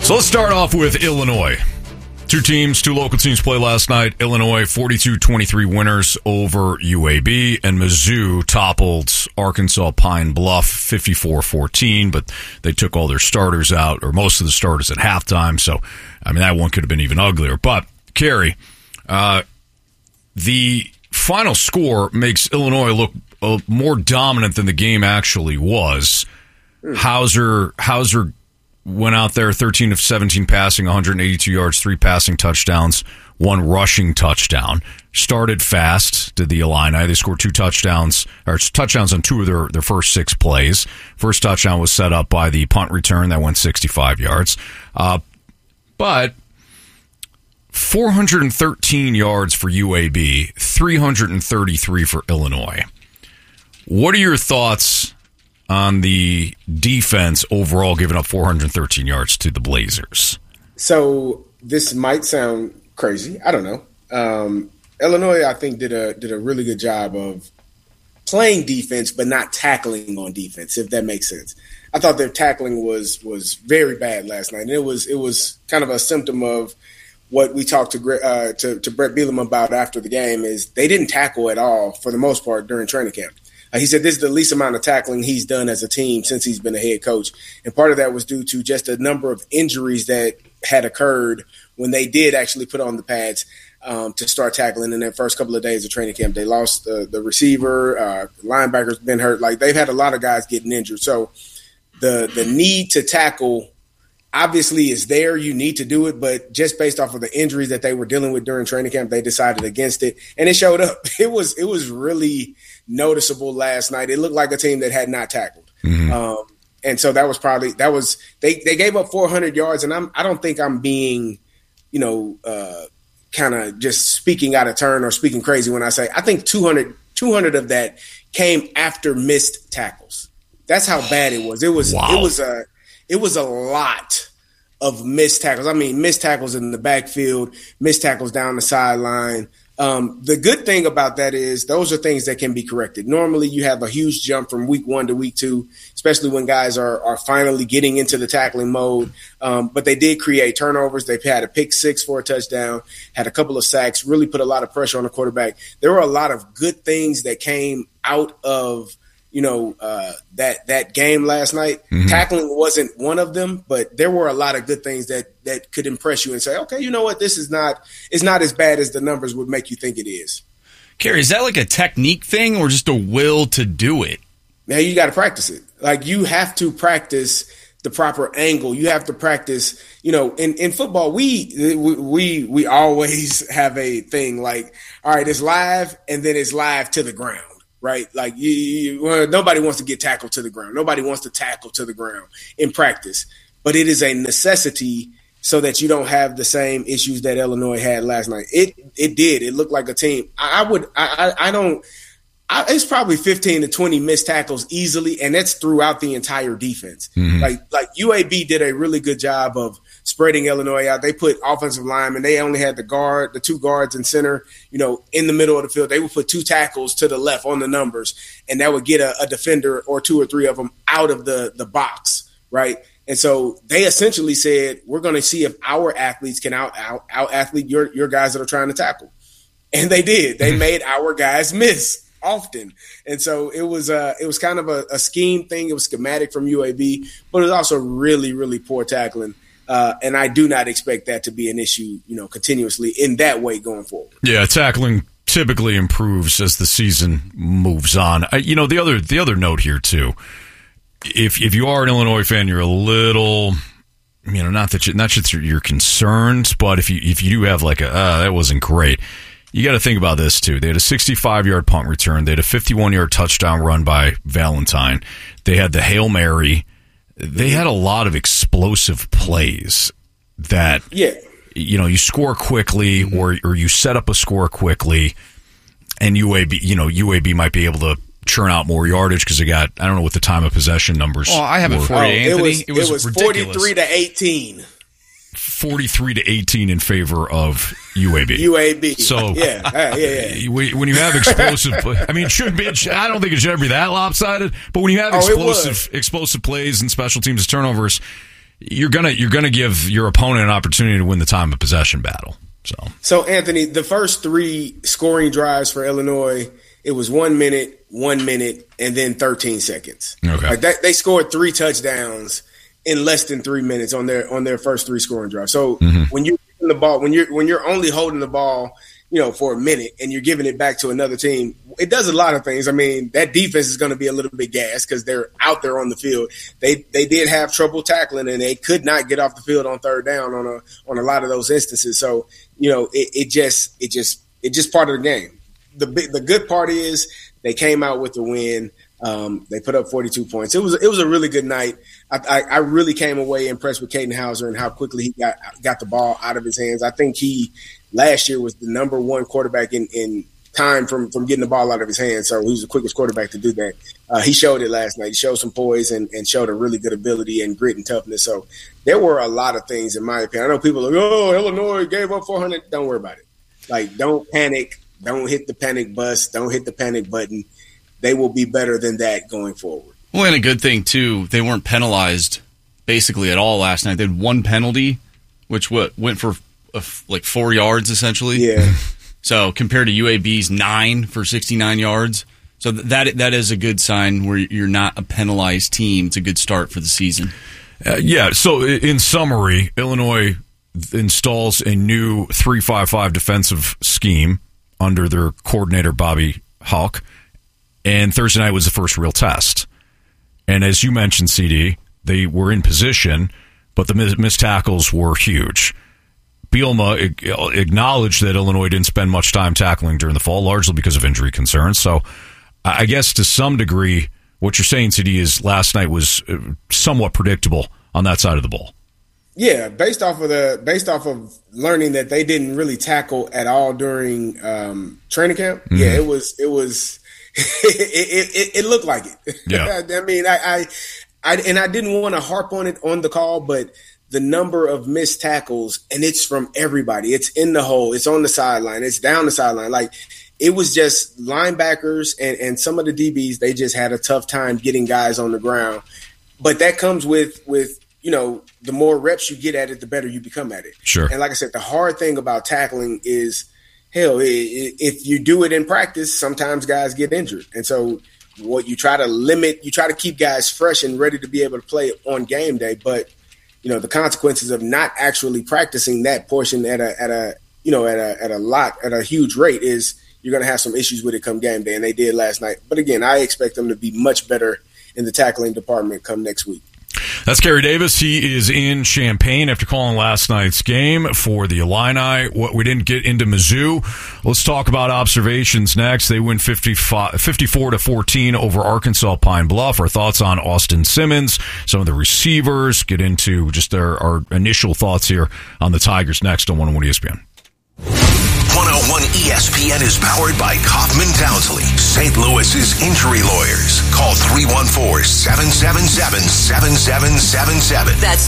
So let's start off with Illinois. Two local teams play last night. Illinois 42-23 winners over UAB, and Mizzou toppled Arkansas Pine Bluff 54-14, but they took all their starters out, or most of the starters at halftime, so, I mean, that one could have been even uglier. But, Kerry, the final score makes Illinois look more dominant than the game actually was. Hauser went out there 13 of 17 passing, 182 yards, 3 passing touchdowns, 1 rushing touchdown. Started fast, did the Illini. They scored 2 touchdowns, or touchdowns on 2 of their first 6 plays. First touchdown was set up by the punt return that went 65 yards. But 413 yards for UAB, 333 for Illinois. What are your thoughts on the defense overall, giving up 413 yards to the Blazers? So this might sound crazy. I don't know. Illinois, I think, did a really good job of playing defense, but not tackling on defense, if that makes sense. I thought their tackling was very bad last night, and it was kind of a symptom of what we talked to Brett Bielema about after the game. Is they didn't tackle at all for the most part during training camp. He said this is the least amount of tackling he's done as a team since he's been a head coach. And part of that was due to just a number of injuries that had occurred when they did actually put on the pads to start tackling in their first couple of days of training camp. They lost the receiver, linebacker's been hurt. Like, they've had a lot of guys getting injured. So the need to tackle obviously is there. You need to do it, but just based off of the injuries that they were dealing with during training camp, they decided against it, and it showed up. It was really noticeable last night. It looked like a team that had not tackled. Mm-hmm. And so they gave up 400 yards, and I don't think I'm being, kind of just speaking out of turn or speaking crazy when I say I think 200 of that came after missed tackles. That's how bad it was. It was a lot of missed tackles. I mean, missed tackles in the backfield, missed tackles down the sideline. The good thing about that is those are things that can be corrected. Normally you have a huge jump from week 1 to week 2, especially when guys are finally getting into the tackling mode. But they did create turnovers. They had a pick 6 for a touchdown, had a couple of sacks, really put a lot of pressure on the quarterback. There were a lot of good things that came out of that game last night. Mm-hmm. Tackling wasn't one of them, but there were a lot of good things that could impress you and say, okay, you know what, this is not as bad as the numbers would make you think it is. Kerry, is that like a technique thing or just a will to do it? Now you got to practice it. Like, you have to practice the proper angle. You have to practice, in football, we always have a thing like, all right, it's live and then it's live to the ground. Right? Like, nobody wants to get tackled to the ground. Nobody wants to tackle to the ground in practice. But it is a necessity so that you don't have the same issues that Illinois had last night. It did. It looked like a team. It's probably 15 to 20 missed tackles easily, and that's throughout the entire defense. Mm-hmm. Like UAB did a really good job of spreading Illinois out. They put offensive linemen. They only had the 2 guards and center, in the middle of the field. They would put 2 tackles to the left on the numbers, and that would get a defender or 2 or 3 of them out of the box, right? And so they essentially said, we're going to see if our athletes can out-athlete your guys that are trying to tackle. And they did. They made our guys miss often. And so it was kind of a scheme thing. It was schematic from UAB, but it was also really, really poor tackling. And I do not expect that to be an issue, continuously in that way going forward. Yeah, tackling typically improves as the season moves on. The other note here too, if you are an Illinois fan, you're a little, not that you're concerned, but if you do have like that wasn't great. You got to think about this, too. They had a 65-yard punt return. They had a 51-yard touchdown run by Valentine. They had the Hail Mary. They had a lot of explosive plays that, you score quickly or you set up a score quickly, and UAB might be able to churn out more yardage because they got, I don't know what the time of possession numbers were. I have it for you, Anthony. It was 43 to 18. 43 to 18 in favor of UAB. UAB. So when you have explosive, it shouldn't be. I don't think it should ever be that lopsided. But when you have explosive plays and special teams turnovers, you're gonna give your opponent an opportunity to win the time of possession battle. So Anthony, the first 3 scoring drives for Illinois, it was 1 minute, and then 13 seconds. Okay. Like that, they scored 3 touchdowns in less than 3 minutes on their first 3 scoring drives. So when you're giving the ball, when you're only holding the ball, for a minute and you're giving it back to another team, it does a lot of things. I mean, that defense is going to be a little bit gassed because they're out there on the field. They did have trouble tackling and they could not get off the field on third down on a lot of those instances. So, it just part of the game. The good part is they came out with the win. They put up 42 points. It was a really good night. I really came away impressed with Caden Hauser and how quickly he got the ball out of his hands. I think he last year was the number 1 quarterback in time from getting the ball out of his hands. So he was the quickest quarterback to do that. He showed it last night. He showed some poise and showed a really good ability and grit and toughness. So there were a lot of things, in my opinion. I know people are like, oh, Illinois gave up 400. Don't worry about it. Like, don't panic. Don't hit the panic bus. Don't hit the panic button. They will be better than that going forward. Well, and a good thing, too, they weren't penalized basically at all last night. They had 1 penalty, which went for like 4 yards, essentially. Yeah. So compared to UAB's 9 for 69 yards. So that is a good sign where you're not a penalized team. It's a good start for the season. So in summary, Illinois installs a new 3-5-5 defensive scheme under their coordinator, Bobby Hauck. And Thursday night was the first real test. And as you mentioned, CD, they were in position, but the missed tackles were huge. Bielema acknowledged that Illinois didn't spend much time tackling during the fall, largely because of injury concerns. So I guess to some degree, what you're saying, CD, is last night was somewhat predictable on that side of the ball. Yeah, based off of learning that they didn't really tackle at all during training camp. Mm-hmm. Yeah, it was it looked like it. Yeah. I mean, I didn't want to harp on it on the call, but the number of missed tackles, and it's from everybody. It's in the hole. It's on the sideline. It's down the sideline. Like, it was just linebackers and some of the DBs. They just had a tough time getting guys on the ground. But that comes with the more reps you get at it, the better you become at it. Sure. And like I said, the hard thing about tackling is, hell, if you do it in practice, sometimes guys get injured. And so what you try to keep guys fresh and ready to be able to play on game day. But the consequences of not actually practicing that portion at a huge rate is you're going to have some issues with it come game day, and they did last night. But again, I expect them to be much better in the tackling department come next week. That's Kerry Davis. He is in Champaign after calling last night's game for the Illini. We didn't get into Mizzou. Let's talk about observations next. They win 54-14 over Arkansas Pine Bluff. Our thoughts on Austin Simmons, some of the receivers, get into just our initial thoughts here on the Tigers next on 101 ESPN. 101 ESPN is powered by Kaufman Townsley, St. Louis's injury lawyers. Call 314-777-7777. That's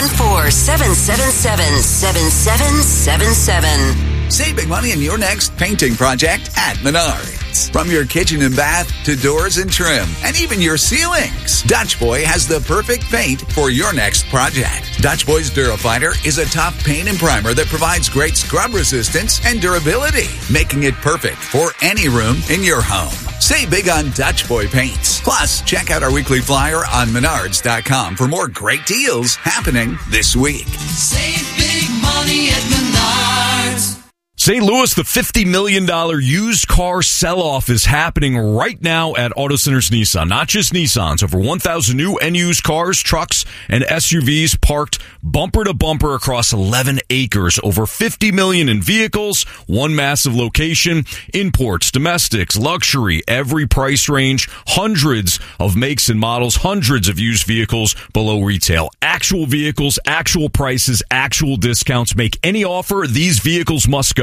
314-777-7777. Save big money in your next painting project at Menards. From your kitchen and bath to doors and trim, and even your ceilings, Dutch Boy has the perfect paint for your next project. Dutch Boy's Durafighter is a top paint and primer that provides great scrub resistance and durability, making it perfect for any room in your home. Save big on Dutch Boy paints. Plus, check out our weekly flyer on Menards.com for more great deals happening this week. Save big money at Menards. St. Louis, the $50 million used car sell-off is happening right now at Auto Centers Nissan. Not just Nissans, over 1,000 new and used cars, trucks, and SUVs parked bumper to bumper across 11 acres. Over $50 million in vehicles, one massive location, imports, domestics, luxury, every price range, hundreds of makes and models, hundreds of used vehicles below retail. Actual vehicles, actual prices, actual discounts. Make any offer, these vehicles must go.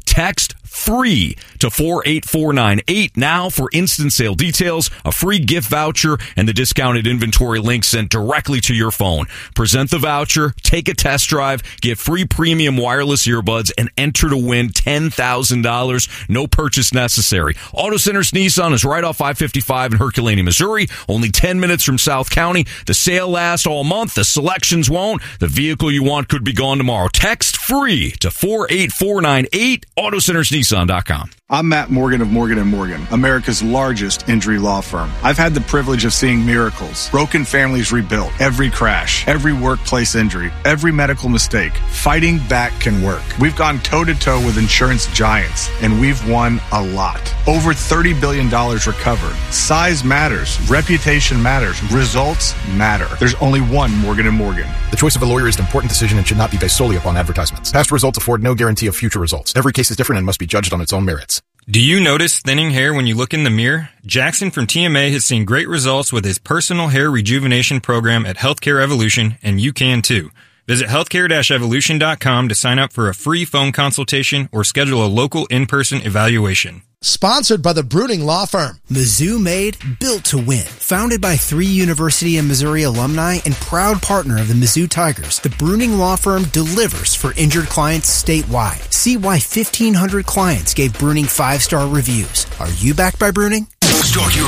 Text FREE to 48498 now for instant sale details, a free gift voucher, and the discounted inventory link sent directly to your phone. Present the voucher, take a test drive, get free premium wireless earbuds, and enter to win $10,000. No purchase necessary. Auto Centers Nissan is right off I-55 in Herculaneum, Missouri. Only 10 minutes from South County. The sale lasts all month. The selections won't. The vehicle you want could be gone tomorrow. Text FREE to 48498. AutoCentersNissan.com. I'm Matt Morgan of Morgan & Morgan, America's largest injury law firm. I've had the privilege of seeing miracles, broken families rebuilt, every crash, every workplace injury, every medical mistake. Fighting back can work. We've gone toe-to-toe with insurance giants, and we've won a lot. Over $30 billion recovered. Size matters. Reputation matters. Results matter. There's only one Morgan & Morgan. The choice of a lawyer is an important decision and should not be based solely upon advertisements. Past results afford no guarantee of future results. Every case is different and must be judged on its own merits. Do you notice thinning hair when you look in the mirror? Jackson from TMA has seen great results with his personal hair rejuvenation program at Healthcare Evolution, and you can too. Visit healthcare-evolution.com to sign up for a free phone consultation or schedule a local in-person evaluation. Sponsored by the Bruning Law Firm. Mizzou made, built to win. Founded by 3 University of Missouri alumni and proud partner of the Mizzou Tigers, the Bruning Law Firm delivers for injured clients statewide. See why 1,500 clients gave Bruning 5-star reviews. Are you backed by Bruning? Stalk your